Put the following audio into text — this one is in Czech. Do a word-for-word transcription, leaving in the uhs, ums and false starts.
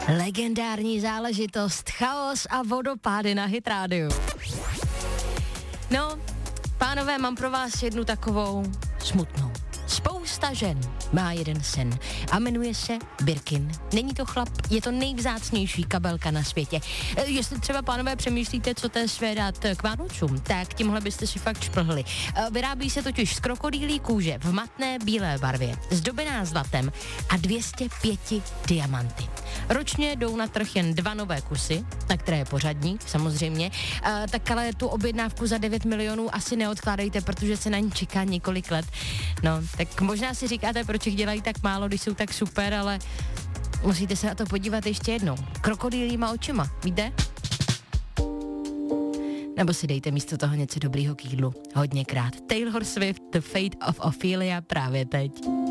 Legendární záležitost, chaos a vodopády na Hit rádiu. No, pánové, mám pro vás jednu takovou smutnou. Spousta žen má jeden sen a jmenuje se Birkin. Není to chlap, je to nejvzácnější kabelka na světě. E, jestli třeba, pánové, přemýšlíte, co té své dát k Vánocům, tak tímhle byste si fakt šplhli. E, vyrábí se totiž z krokodýlí kůže v matné bílé barvě, zdobená zlatem a dvě stě pět diamanty. Ročně jdou na trh jen dva nové kusy, na které je pořadník, samozřejmě, e, tak ale tu objednávku za devět milionů asi neodkládejte, protože se na ní čeká několik let. No, tak možná si říkáte, proč jich dělají tak málo, když jsou tak super, ale musíte se na to podívat ještě jednou. Krokodýlíma očima, víte? Nebo si dejte místo toho něco dobrýho k jídlu. Hodněkrát. Taylor Swift, The Fate of Ophelia právě teď.